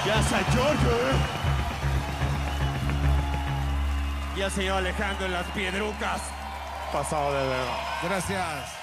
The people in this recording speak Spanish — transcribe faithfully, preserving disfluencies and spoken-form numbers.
Ya San Giorgio. Y el señor Alejandro en las piedrucas. Pasado de verga. Gracias.